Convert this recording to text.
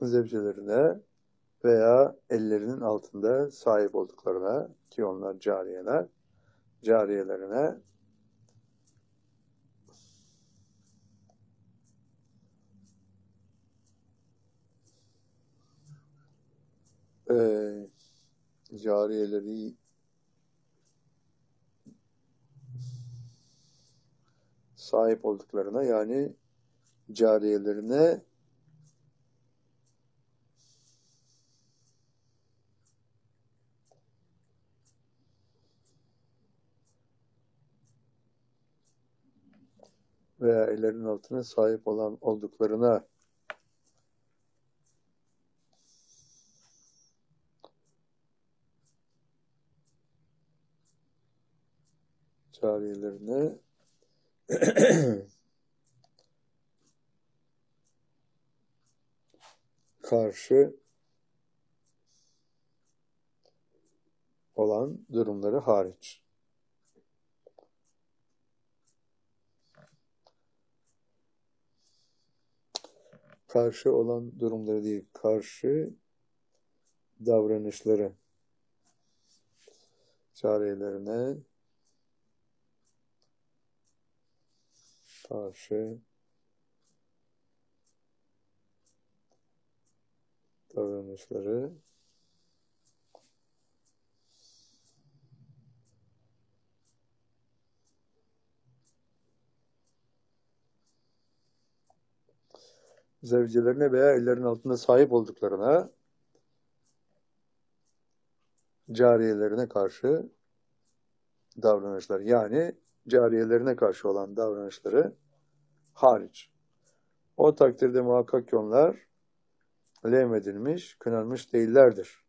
zevcelerine veya ellerinin altında sahip olduklarına, ki onlar cariyeler, cariyelerine cariyeleri sahip olduklarına, yani cariyelerine veya ellerinin altına sahip olduklarına cariyelerine karşı olan durumları hariç. Karşı olan durumları değil, karşı davranışları cariyelerine karşı davranışları zevcelerine veya ellerin altında sahip olduklarına cariyelerine karşı davranışlar, yani cariyelerine karşı olan davranışları hariç. O takdirde muhakkak ki onlar levmedilmiş, kınanmış değillerdir.